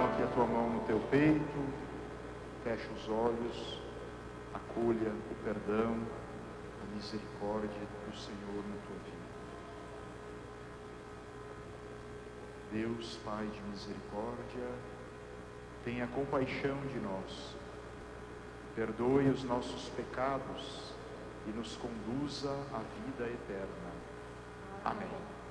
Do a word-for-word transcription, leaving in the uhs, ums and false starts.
Coloque a tua mão no teu peito, feche os olhos, acolha o perdão, a misericórdia do Senhor na tua vida. Deus, Pai de misericórdia, tenha compaixão de nós, perdoe os nossos pecados e nos conduza à vida eterna. Amém.